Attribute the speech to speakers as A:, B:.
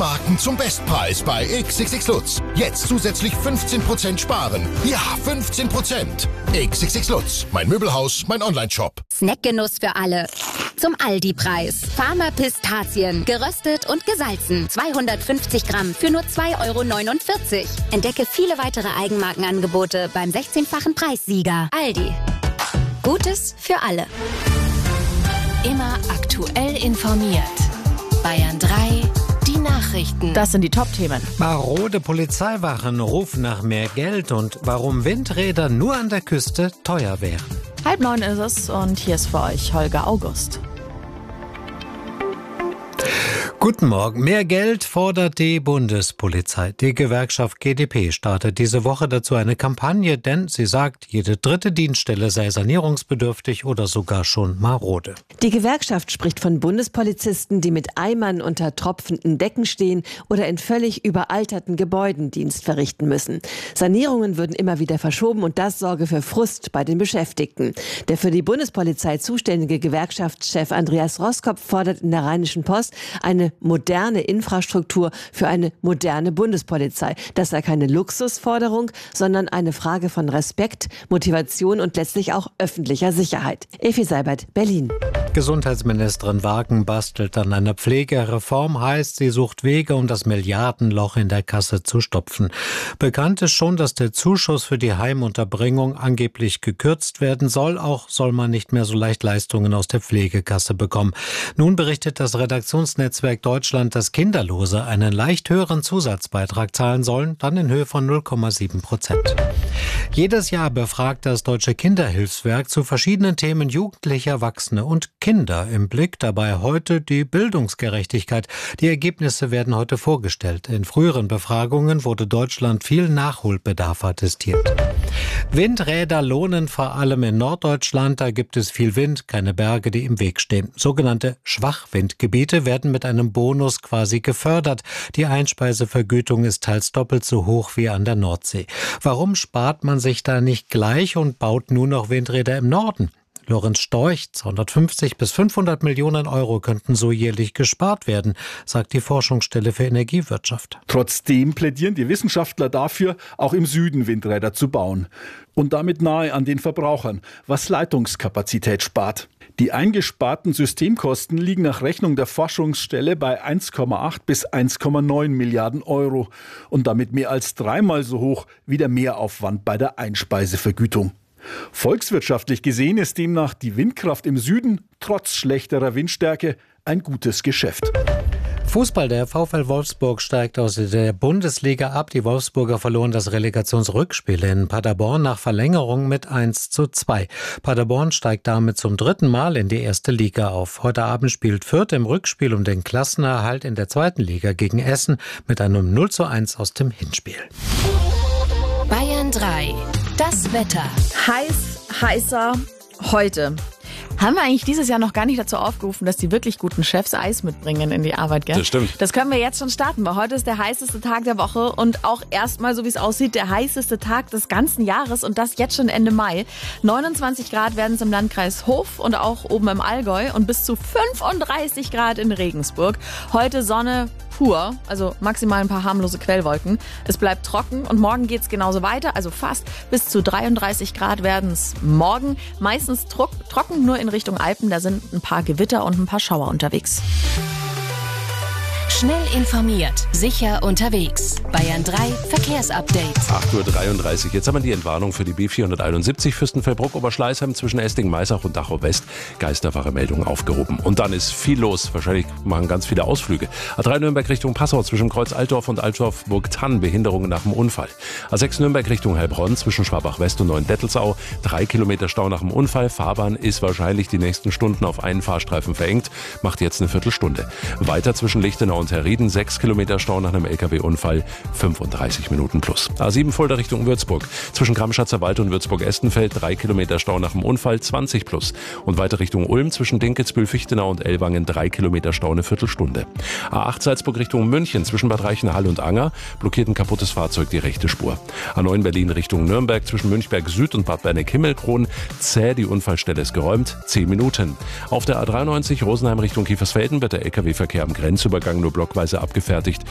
A: Marken zum Bestpreis bei XXX Lutz. Jetzt zusätzlich 15% sparen. Ja, 15%. XXX Lutz. Mein Möbelhaus, mein Onlineshop.
B: Snackgenuss für alle. Zum Aldi-Preis. Farmer Pistazien. Geröstet und gesalzen. 250 Gramm für nur 2,49 €. Entdecke viele weitere Eigenmarkenangebote beim 16-fachen Preissieger. Aldi. Gutes für alle.
C: Immer aktuell informiert. Bayern 3, die Nachrichten.
D: Das sind die Top-Themen.
E: Marode Polizeiwachen rufen nach mehr Geld und warum Windräder nur an der Küste teuer wären.
D: 8:30 ist es und hier ist für euch Holger August.
E: Guten Morgen. Mehr Geld fordert die Bundespolizei. Die Gewerkschaft GdP startet diese Woche dazu eine Kampagne, denn sie sagt, jede dritte Dienststelle sei sanierungsbedürftig oder sogar schon marode.
F: Die Gewerkschaft spricht von Bundespolizisten, die mit Eimern unter tropfenden Decken stehen oder in völlig überalterten Gebäuden Dienst verrichten müssen. Sanierungen würden immer wieder verschoben und das sorge für Frust bei den Beschäftigten. Der für die Bundespolizei zuständige Gewerkschaftschef Andreas Roskopf fordert in der Rheinischen Post eine moderne Infrastruktur für eine moderne Bundespolizei. Das sei keine Luxusforderung, sondern eine Frage von Respekt, Motivation und letztlich auch öffentlicher Sicherheit. Effi Seibert, Berlin.
E: Gesundheitsministerin Wagen bastelt an einer Pflegereform, heißt, sie sucht Wege, um das Milliardenloch in der Kasse zu stopfen. Bekannt ist schon, dass der Zuschuss für die Heimunterbringung angeblich gekürzt werden soll. Auch soll man nicht mehr so leicht Leistungen aus der Pflegekasse bekommen. Nun berichtet das Redaktionsnetzwerk Deutschland, dass Kinderlose einen leicht höheren Zusatzbeitrag zahlen sollen, dann in Höhe von 0,7%. Jedes Jahr befragt das Deutsche Kinderhilfswerk zu verschiedenen Themen Jugendliche, Erwachsene und Kinder im Blick. Dabei heute die Bildungsgerechtigkeit. Die Ergebnisse werden heute vorgestellt. In früheren Befragungen wurde Deutschland viel Nachholbedarf attestiert. Windräder lohnen vor allem in Norddeutschland. Da gibt es viel Wind, keine Berge, die im Weg stehen. Sogenannte Schwachwindgebiete werden mit einem Bonus quasi gefördert. Die Einspeisevergütung ist teils doppelt so hoch wie an der Nordsee. Warum spart man sich da nicht gleich und baut nur noch Windräder im Norden? Lorenz Storch, 250 bis 500 Millionen Euro könnten so jährlich gespart werden, sagt die Forschungsstelle für Energiewirtschaft.
G: Trotzdem plädieren die Wissenschaftler dafür, auch im Süden Windräder zu bauen. Und damit nahe an den Verbrauchern, was Leitungskapazität spart. Die eingesparten Systemkosten liegen nach Rechnung der Forschungsstelle bei 1,8 bis 1,9 Milliarden Euro und damit mehr als dreimal so hoch wie der Mehraufwand bei der Einspeisevergütung. Volkswirtschaftlich gesehen ist demnach die Windkraft im Süden trotz schlechterer Windstärke ein gutes Geschäft.
E: Fußball, der VfL Wolfsburg steigt aus der Bundesliga ab. Die Wolfsburger verloren das Relegationsrückspiel in Paderborn nach Verlängerung mit 1:2. Paderborn steigt damit zum dritten Mal in die erste Liga auf. Heute Abend spielt Fürth im Rückspiel um den Klassenerhalt in der zweiten Liga gegen Essen mit einem 0:1 aus dem Hinspiel.
C: Bayern 3, das Wetter.
D: Heißer heute. Haben wir eigentlich dieses Jahr noch gar nicht dazu aufgerufen, dass die wirklich guten Chefs Eis mitbringen in die Arbeit, gell?
H: Das stimmt.
D: Das können wir jetzt schon starten, weil heute ist der heißeste Tag der Woche und auch erstmal, so wie es aussieht, der heißeste Tag des ganzen Jahres und das jetzt schon Ende Mai. 29 Grad werden es im Landkreis Hof und auch oben im Allgäu und bis zu 35 Grad in Regensburg. Heute Sonne pur, also maximal ein paar harmlose Quellwolken. Es bleibt trocken und morgen geht's genauso weiter, also fast bis zu 33 Grad werden es morgen. Meistens trocken, nur in Richtung Alpen, da sind ein paar Gewitter und ein paar Schauer unterwegs.
C: Schnell informiert, sicher unterwegs. Bayern 3 Verkehrsupdate.
H: 8:33 Uhr. Jetzt haben wir die Entwarnung für die B471 Fürstenfeldbruck-Oberschleißheim zwischen Esting-Maisach und Dachau West. Geisterwache Meldung aufgehoben. Und dann ist viel los. Wahrscheinlich machen ganz viele Ausflüge. A3 Nürnberg Richtung Passau zwischen Kreuz Altdorf und Altdorf-Burgthann. Behinderungen nach dem Unfall. A6 Nürnberg Richtung Heilbronn zwischen Schwabach West und Neuendettelsau. 3 Kilometer Stau nach dem Unfall. Fahrbahn ist wahrscheinlich die nächsten Stunden auf einen Fahrstreifen verengt. Macht jetzt eine Viertelstunde. Weiter zwischen Lichtenau und Herrieden 6 Kilometer Stau nach einem LKW-Unfall, 35 Minuten plus. A7 Fulda Richtung Würzburg. Zwischen Gramschatzer Wald und Würzburg-Estenfeld 3 Kilometer Stau nach dem Unfall, 20 plus. Und weiter Richtung Ulm zwischen Dinkelsbühl, Fichtenau und Ellwangen 3 Kilometer Stau, eine Viertelstunde. A8 Salzburg Richtung München zwischen Bad Reichenhall und Anger blockiert ein kaputtes Fahrzeug die rechte Spur. A9 Berlin Richtung Nürnberg zwischen Münchberg Süd und Bad Berneck-Himmelkron zäh, die Unfallstelle ist geräumt, 10 Minuten. Auf der A93 Rosenheim Richtung Kiefersfelden wird der LKW-Verkehr am Grenzübergang nur blockweise abgefertigt.